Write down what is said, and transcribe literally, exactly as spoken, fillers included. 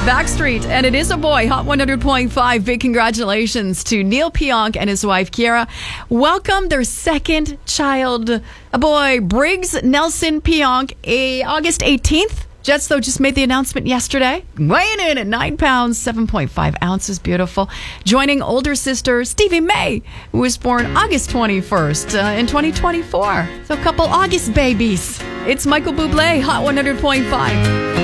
Backstreet, and it is a boy. Hot one hundred point five. Big congratulations to Neil Pionk and his wife, Kiera. Welcome their second child, a boy, Briggs Nelson Pionk, a, August eighteenth. Jets, though, just made the announcement yesterday. Weighing in at nine pounds, seven point five ounces. Beautiful. Joining older sister, Stevie May, who was born August twenty-first uh, in twenty twenty-four. So a couple August babies. It's Michael Bublé, Hot one hundred point five.